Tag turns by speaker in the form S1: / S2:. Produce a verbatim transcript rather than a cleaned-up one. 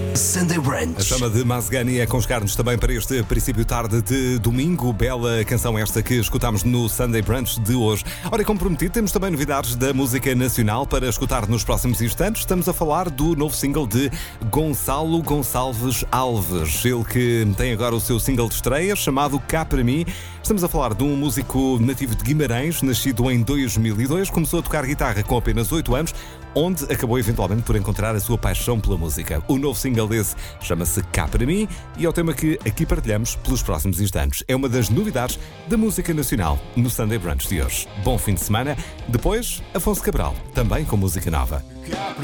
S1: Sunday
S2: A
S1: Brunch.
S2: chama de Mazgani é aconchegar-nos também para este princípio tarde de domingo. Bela canção esta que escutámos no Sunday Brunch de hoje. Ora, como prometido, temos também novidades da música nacional para escutar nos próximos instantes. Estamos a falar do novo single de Gonçalo Gonçalves Alves. Ele que tem agora o seu single de estreia, chamado Cá Para Mim. Estamos a falar de um músico nativo de Guimarães, nascido em dois mil e dois. Começou a tocar guitarra com apenas oito anos, onde acabou eventualmente por encontrar a sua paixão pela música. O novo single desse chama-se Cá Para Mim e é o tema que aqui partilhamos pelos próximos instantes. É uma das novidades da música nacional no Sunday Brunch de hoje. Bom fim de semana. Depois, Afonso Cabral, também com música nova.